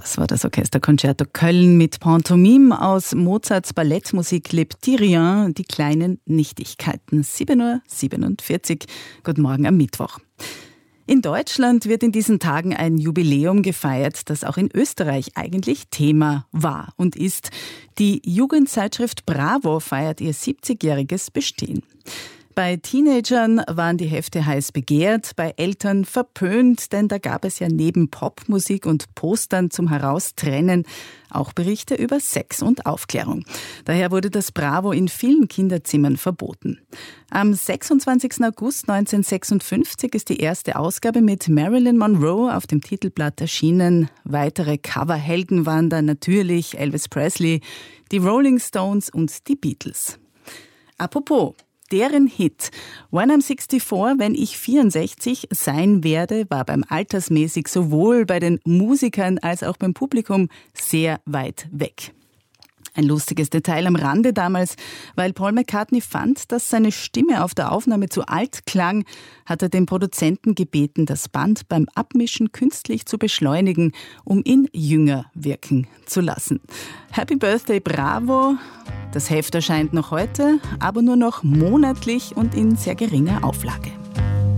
Das war das Orchesterconcerto Köln mit Pantomime aus Mozarts Ballettmusik Le Petit Rien, die kleinen Nichtigkeiten. 7:47 Uhr. Guten Morgen am Mittwoch. In Deutschland wird in diesen Tagen ein Jubiläum gefeiert, das auch in Österreich eigentlich Thema war und ist. Die Jugendzeitschrift Bravo feiert ihr 70-jähriges Bestehen. Bei Teenagern waren die Hefte heiß begehrt, bei Eltern verpönt, denn da gab es ja neben Popmusik und Postern zum Heraustrennen auch Berichte über Sex und Aufklärung. Daher wurde das Bravo in vielen Kinderzimmern verboten. Am 26. August 1956 ist die erste Ausgabe mit Marilyn Monroe auf dem Titelblatt erschienen. Weitere Coverhelden waren dann natürlich Elvis Presley, die Rolling Stones und die Beatles. Apropos, deren Hit When I'm 64, wenn ich 64 sein werde, war beim altersmäßig sowohl bei den Musikern als auch beim Publikum sehr weit weg. Ein lustiges Detail am Rande damals, weil Paul McCartney fand, dass seine Stimme auf der Aufnahme zu alt klang, hat er den Produzenten gebeten, das Band beim Abmischen künstlich zu beschleunigen, um ihn jünger wirken zu lassen. Happy Birthday Bravo! Das Heft erscheint noch heute, aber nur noch monatlich und in sehr geringer Auflage.